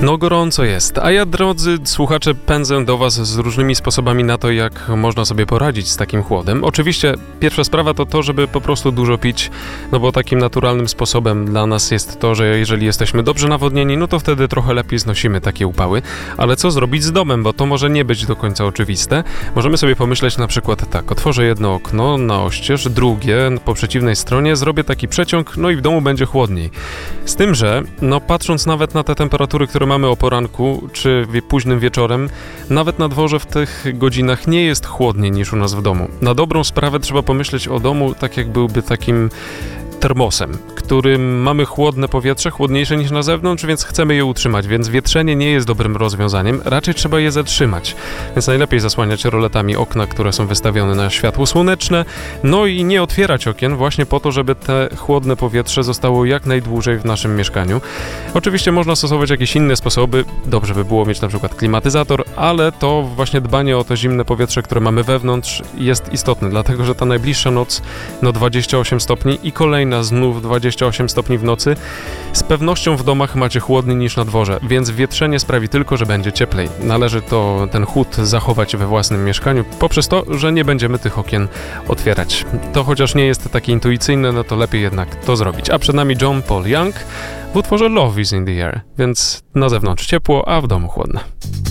No gorąco jest, a ja, drodzy słuchacze, pędzę do Was z różnymi sposobami na to, jak można sobie poradzić z takim chłodem. Oczywiście pierwsza sprawa to to, żeby po prostu dużo pić, no bo takim naturalnym sposobem dla nas jest to, że jeżeli jesteśmy dobrze nawodnieni, no to wtedy trochę lepiej znosimy takie upały. Ale co zrobić z domem, bo to może nie być do końca oczywiste. Możemy sobie pomyśleć na przykład tak, otworzę jedno okno na oścież, drugie po przeciwnej stronie, zrobię taki przeciąg, no i w domu będzie chłodniej. Z tym, że no patrząc nawet na te temperatury, które mamy o poranku, czy późnym wieczorem, nawet na dworze w tych godzinach nie jest chłodniej niż u nas w domu. Na dobrą sprawę trzeba pomyśleć o domu tak, jak byłby takim termosem, którym mamy chłodne powietrze, chłodniejsze niż na zewnątrz, więc chcemy je utrzymać, więc wietrzenie nie jest dobrym rozwiązaniem, raczej trzeba je zatrzymać. Więc najlepiej zasłaniać roletami okna, które są wystawione na światło słoneczne, no i nie otwierać okien właśnie po to, żeby te chłodne powietrze zostało jak najdłużej w naszym mieszkaniu. Oczywiście można stosować jakieś inne sposoby, dobrze by było mieć na przykład klimatyzator, ale to właśnie dbanie o to zimne powietrze, które mamy wewnątrz jest istotne, dlatego że ta najbliższa noc, no 28 stopni i kolejna znów 28 stopni w nocy. Z pewnością w domach macie chłodniej niż na dworze, więc wietrzenie sprawi tylko, że będzie cieplej. Należy ten chłód zachować we własnym mieszkaniu poprzez to, że nie będziemy tych okien otwierać. To chociaż nie jest takie intuicyjne, no to lepiej jednak to zrobić. A przed nami John Paul Young w utworze Love is in the Air, więc na zewnątrz ciepło, a w domu chłodno.